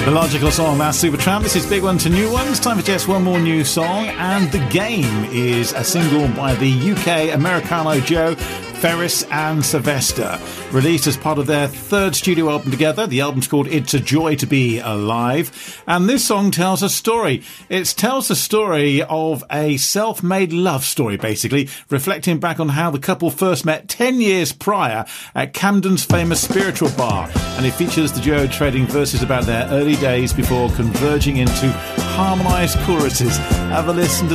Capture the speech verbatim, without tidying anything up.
The logical song, that's Supertramp. This is Big One to New Ones. Time for just one more new song. And The Game is a single by the U K Americano duo Ferris and Sylvester, released as part of their third studio album together. The album's called It's a Joy to Be Alive. And this song tells a story. It tells the story of a self-made love story, basically, reflecting back on how the couple first met ten years prior at Camden's famous Spiritual Bar. And it features the duo trading verses about their early days before converging into harmonised choruses. Have a listen to